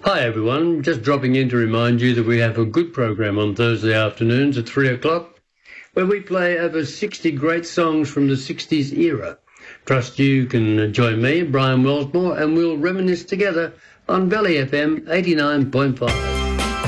Hi everyone, just dropping in to remind you that we have a good program on Thursday afternoons at 3 o'clock where we play over 60 great songs from the 60s era. Trust you can join me, Brian Wellsmore, and we'll reminisce together on Valley FM 89.5.